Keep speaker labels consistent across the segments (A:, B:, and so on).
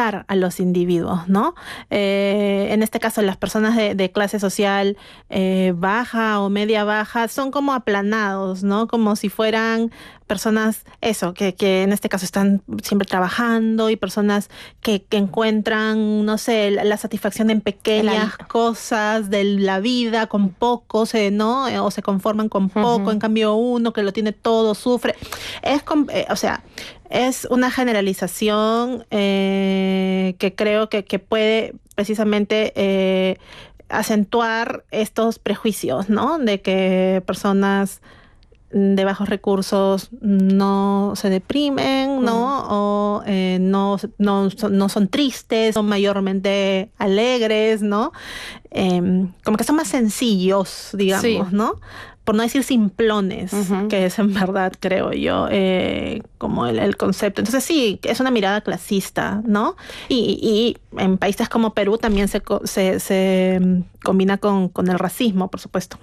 A: categorizar a los individuos, ¿no? En este caso, las personas de clase social baja o media baja son como aplanados, ¿no? Como si fueran personas, que en este caso están siempre trabajando, y personas que encuentran, no sé, la satisfacción en pequeñas cosas de la vida, con poco, ¿no? O se conforman con poco. En cambio, uno que lo tiene todo sufre. Es una generalización que creo que puede precisamente acentuar estos prejuicios, ¿no? De que personas de bajos recursos no se deprimen, ¿no? O no son tristes, son mayormente alegres, ¿no? Como que son más sencillos, digamos, ¿no? Por no decir simplones, que es en verdad, creo yo, como el concepto. Entonces sí, es una mirada clasista, ¿no? Y en países como Perú también se combina con el racismo, por supuesto.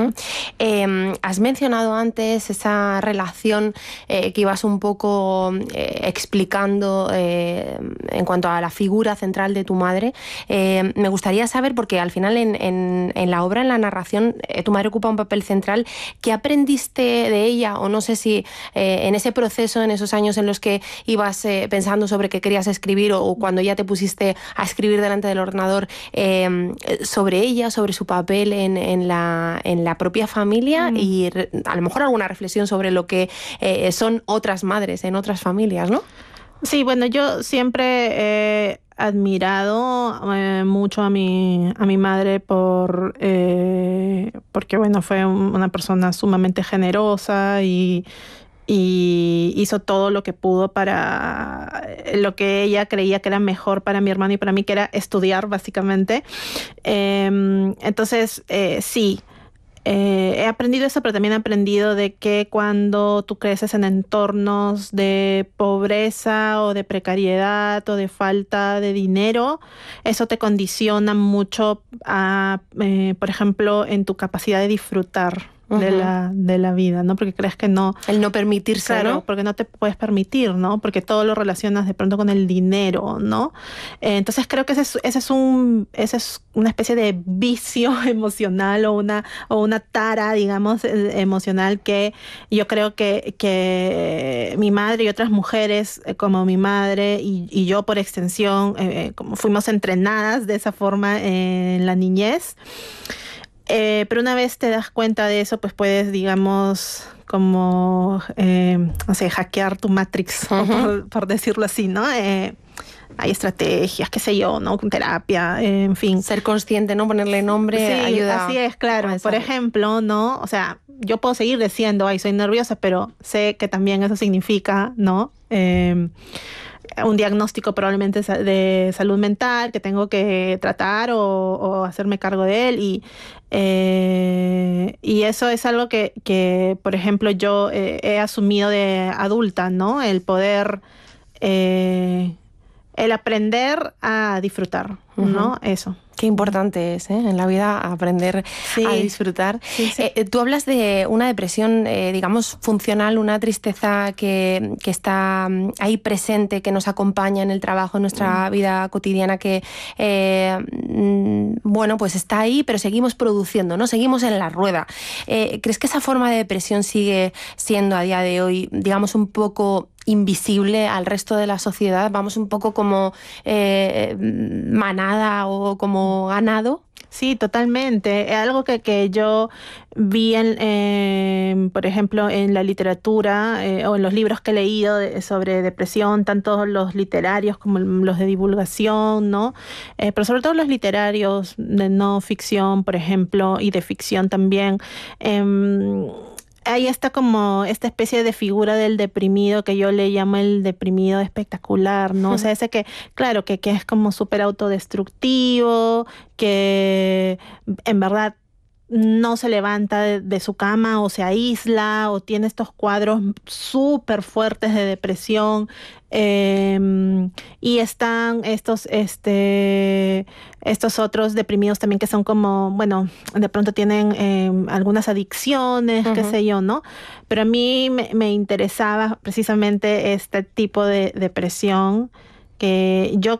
B: Has mencionado antes esa relación que ibas un poco explicando en cuanto a la figura central de tu madre. Me gustaría saber, porque al final en la obra, en la narración, tu madre ocupa un papel central. ¿Qué aprendiste de ella? O no sé si en ese proceso, en esos años en los que ibas pensando sobre qué querías escribir, o cuando ya te pusiste a escribir delante del ordenador, sobre ella, sobre su papel en la propia familia, y a lo mejor alguna reflexión sobre lo que son otras madres en otras familias, ¿no?
A: Sí, bueno, yo siempre he admirado mucho a mi madre porque, bueno, fue una persona sumamente generosa y hizo todo lo que pudo para lo que ella creía que era mejor para mi hermano y para mí, que era estudiar, básicamente. Entonces, sí. He aprendido eso, pero también he aprendido de que cuando tú creces en entornos de pobreza o de precariedad o de falta de dinero, eso te condiciona mucho por ejemplo, en tu capacidad de disfrutar de la vida, ¿no? Porque crees que no...
B: El no permitirse,
A: claro,
B: ¿no?
A: porque no te puedes permitir, ¿no? Porque todo lo relacionas de pronto con el dinero, ¿no? Entonces creo que ese es una especie de vicio emocional o una tara, digamos, emocional, que yo creo que mi madre y otras mujeres como mi madre y yo por extensión, como fuimos entrenadas de esa forma en la niñez. Pero una vez te das cuenta de eso, pues puedes, digamos, como, no sé, hackear tu Matrix, por decirlo así, ¿no? Hay estrategias, qué sé yo, ¿no? Con terapia, en fin.
B: Ser consciente, ¿no? Ponerle nombre,
A: sí,
B: ayuda.
A: Así es, claro. Por ejemplo, ¿no? O sea, yo puedo seguir diciendo, ay, soy nerviosa, pero sé que también eso significa, ¿no? Un diagnóstico probablemente de salud mental que tengo que tratar o hacerme cargo de él, y eso es algo que por ejemplo, yo he asumido de adulta, ¿no? El poder, el aprender a disfrutar, ¿no? Eso.
B: Qué importante es, en la vida aprender a disfrutar. Sí. Tú hablas de una depresión, digamos, funcional, una tristeza que está ahí presente, que nos acompaña en el trabajo, en nuestra vida cotidiana, que, bueno, pues está ahí, pero seguimos produciendo, ¿no? Seguimos en la rueda. ¿Crees que esa forma de depresión sigue siendo a día de hoy, digamos, un poco invisible al resto de la sociedad? Vamos un poco como manada o como ganado.
A: Sí, totalmente. Algo que yo vi, por ejemplo, en la literatura o en los libros que he leído sobre depresión, tanto los literarios como los de divulgación, ¿no? Pero sobre todo los literarios de no ficción, por ejemplo, y de ficción también. Ahí está como esta especie de figura del deprimido, que yo le llamo el deprimido espectacular, ¿no? O sea, ese que, claro, que es como súper autodestructivo, que en verdad no se levanta de su cama, o se aísla, o tiene estos cuadros súper fuertes de depresión. Y están estos otros deprimidos también, que son como, bueno, de pronto tienen algunas adicciones, qué sé yo, ¿no? Pero a mí me interesaba precisamente este tipo de depresión, que yo